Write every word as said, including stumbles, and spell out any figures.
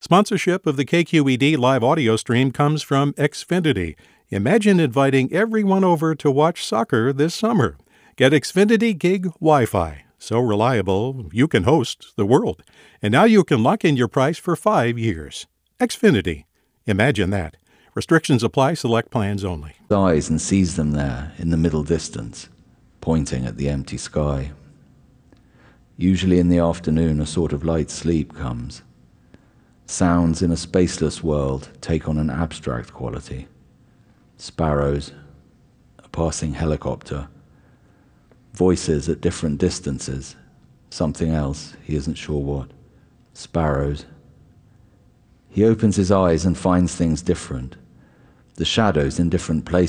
Sponsorship of the K Q E D live audio stream comes from Xfinity. Imagine inviting everyone over to watch soccer this summer. Get Xfinity Gig Wi-Fi. So reliable, you can host the world. And now you can lock in your price for five years. Xfinity. Imagine that. Restrictions apply. Select plans only. Eyes and sees them there in the middle distance, pointing at the empty sky. Usually in the afternoon, a sort of light sleep comes. Sounds in a spaceless world take on an abstract quality. Sparrows, a passing helicopter, voices at different distances, something else, he isn't sure what. Sparrows. He opens his eyes and finds things different. The shadows in different places.